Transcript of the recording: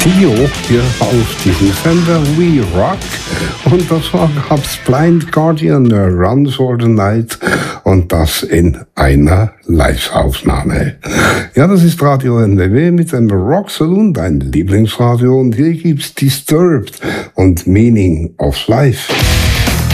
Trio hier auf diesem Sender We Rock. Und davor gab's Blind Guardian, Run for the Night, und das in einer Live-Aufnahme. Ja, das ist Radio NWW mit dem Rock Saloon, dein Lieblingsradio, und hier gibt's Disturbed und Meaning of Life.